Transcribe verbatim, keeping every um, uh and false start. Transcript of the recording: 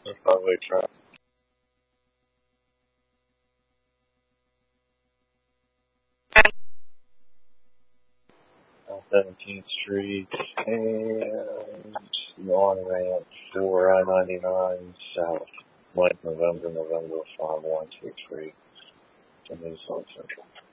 That's probably trap. seventeenth Street and on ramp for I ninety-nine south. Like November, November five one two three. To New South Central.